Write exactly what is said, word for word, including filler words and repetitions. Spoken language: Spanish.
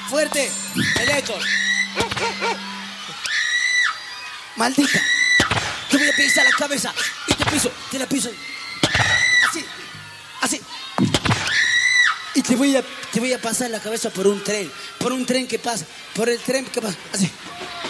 fuerte, el Héctor. Maldita. Te voy a pisar la cabeza y te piso, te la piso. Así, así. Y te voy a, te voy a pasar la cabeza por un tren, por un tren que pasa, por el tren que pasa, así.